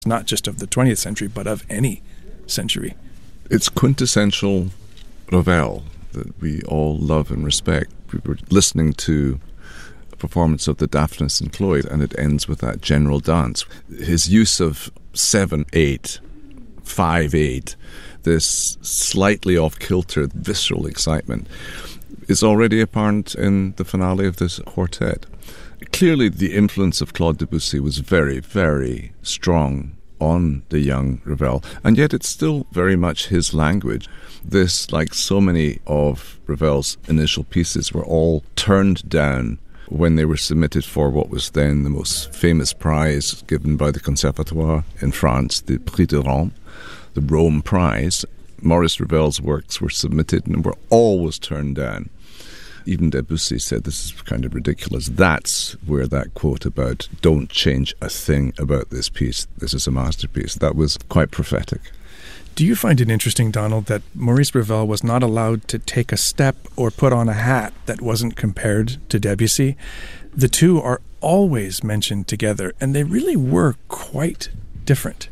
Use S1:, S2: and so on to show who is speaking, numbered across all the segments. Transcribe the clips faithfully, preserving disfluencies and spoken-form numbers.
S1: not just of the twentieth century, but of any century.
S2: It's quintessential Ravel that we all love and respect. We were listening to a performance of the Daphnis and Chloe, and it ends with that general dance. His use of seven eight, five eight, this slightly off-kilter, visceral excitement, is already apparent in the finale of this quartet. Clearly, the influence of Claude Debussy was very, very strong on the young Ravel, and yet it's still very much his language. This, like so many of Ravel's initial pieces, were all turned down when they were submitted for what was then the most famous prize given by the Conservatoire in France, the Prix de Rome, the Rome Prize. Maurice Ravel's works were submitted and were always turned down. Even Debussy said, this is kind of ridiculous. That's where that quote about don't change a thing about this piece, this is a masterpiece, that was quite prophetic.
S1: Do you find it interesting, Donald, that Maurice Ravel was not allowed to take a step or put on a hat that wasn't compared to Debussy? The two are always mentioned together, and they really were quite different.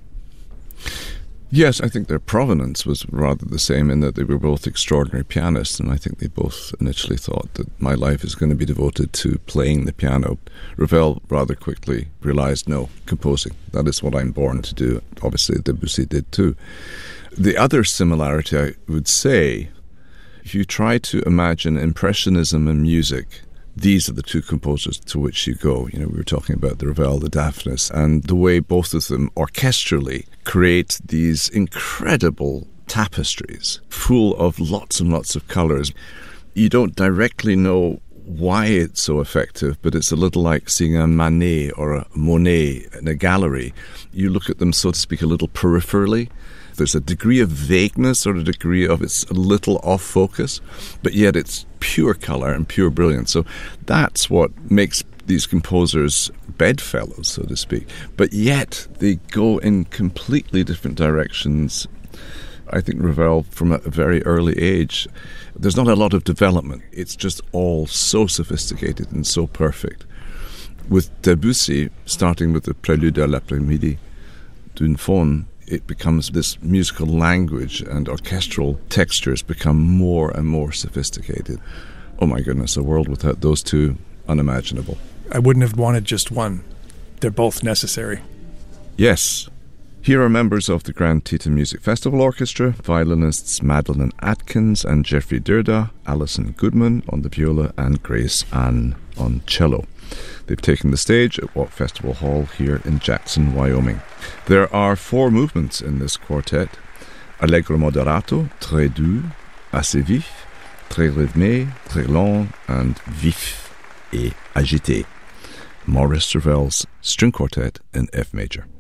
S2: Yes, I think their provenance was rather the same in that they were both extraordinary pianists, and I think they both initially thought that my life is going to be devoted to playing the piano. Ravel rather quickly realized, no, composing, that is what I'm born to do. Obviously, Debussy did too. The other similarity, I would say, if you try to imagine Impressionism and music, these are the two composers to which you go. You know, we were talking about the Ravel, the Daphnis, and the way both of them orchestrally create these incredible tapestries full of lots and lots of colours. You don't directly know why it's so effective, but it's a little like seeing a Manet or a Monet in a gallery. You look at them, so to speak, a little peripherally. There's a degree of vagueness or a degree of it's a little off focus, but yet it's pure colour and pure brilliance. So that's what makes these composers bedfellows, so to speak. But yet they go in completely different directions. I think Ravel, from a very early age, there's not a lot of development. It's just all so sophisticated and so perfect. With Debussy, starting with the Prélude à l'après-midi d'une faune, it becomes this musical language, and orchestral textures become more and more sophisticated. Oh my goodness, a world without those two, unimaginable.
S1: I wouldn't have wanted just one. They're both necessary.
S2: Yes. Here are members of the Grand Teton Music Festival Orchestra, violinists Madeleine Atkins and Jeffrey Dirda, Alison Goodman on the viola, and Grace Ann on cello. They've taken the stage at Walk Festival Hall here in Jackson, Wyoming. There are four movements in this quartet: Allegro moderato, très doux, assez vif, très rythmé, très long, and vif et agité. Maurice Ravel's String Quartet in F major.